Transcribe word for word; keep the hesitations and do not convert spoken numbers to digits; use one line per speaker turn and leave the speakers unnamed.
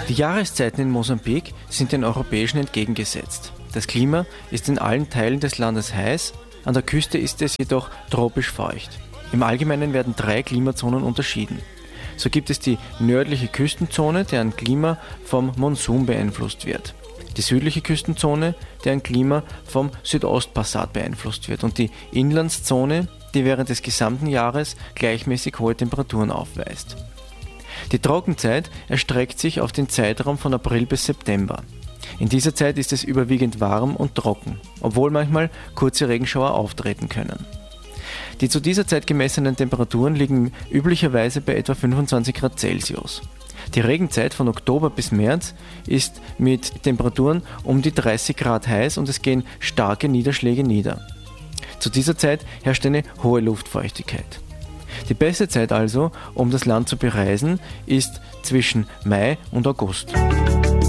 Die Jahreszeiten in Mosambik sind den europäischen entgegengesetzt. Das Klima ist in allen Teilen des Landes heiß, an der Küste ist es jedoch tropisch feucht. Im Allgemeinen werden drei Klimazonen unterschieden. So gibt es die nördliche Küstenzone, deren Klima vom Monsun beeinflusst wird. Die südliche Küstenzone, deren Klima vom Südostpassat beeinflusst wird. Und die Inlandszone, die während des gesamten Jahres gleichmäßig hohe Temperaturen aufweist. Die Trockenzeit erstreckt sich auf den Zeitraum von April bis September. In dieser Zeit ist es überwiegend warm und trocken, obwohl manchmal kurze Regenschauer auftreten können. Die zu dieser Zeit gemessenen Temperaturen liegen üblicherweise bei etwa fünfundzwanzig Grad Celsius. Die Regenzeit von Oktober bis März ist mit Temperaturen um die dreißig Grad heiß und es gehen starke Niederschläge nieder. Zu dieser Zeit herrscht eine hohe Luftfeuchtigkeit. Die beste Zeit also, um das Land zu bereisen, ist zwischen Mai und August.